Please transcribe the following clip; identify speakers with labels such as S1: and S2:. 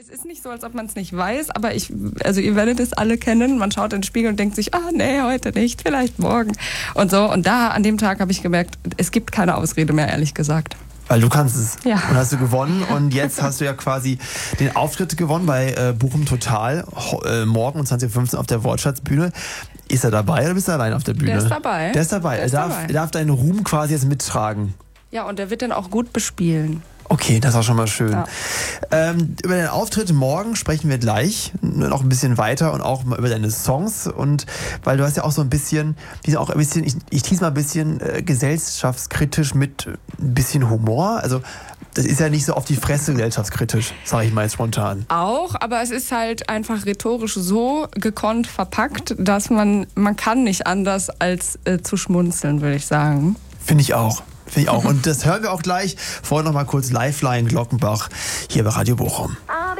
S1: ist nicht so, als ob man es nicht weiß, aber also ihr werdet es alle kennen. Man schaut in den Spiegel und denkt sich, nee, heute nicht, vielleicht morgen. Und so. Und an dem Tag habe ich gemerkt, es gibt keine Ausrede mehr, ehrlich gesagt.
S2: Weil du kannst es.
S1: Ja.
S2: Und hast du gewonnen. Und jetzt hast du ja quasi den Auftritt gewonnen bei Bochum Total. Morgen um 20.15 Uhr auf der Wortschatzbühne. Ist er dabei oder bist du allein auf der Bühne?
S1: Der ist dabei.
S2: Der ist dabei. Er darf deinen Ruhm quasi jetzt mittragen.
S1: Ja, und der wird dann auch gut bespielen.
S2: Okay, das ist auch schon mal schön.
S1: Ja.
S2: Über den Auftritt morgen sprechen wir gleich noch ein bisschen weiter und auch mal über deine Songs. Und weil du hast ja auch so ein bisschen, ich tease mal ein bisschen gesellschaftskritisch mit ein bisschen Humor. Also das ist ja nicht so auf die Fresse gesellschaftskritisch, sage ich mal jetzt spontan.
S1: Auch, aber es ist halt einfach rhetorisch so gekonnt verpackt, dass man kann nicht anders als zu schmunzeln, würde ich sagen.
S2: Finde ich auch. Und das hören wir auch gleich. Vorher noch mal kurz Lifeline Glockenbach hier bei Radio Bochum.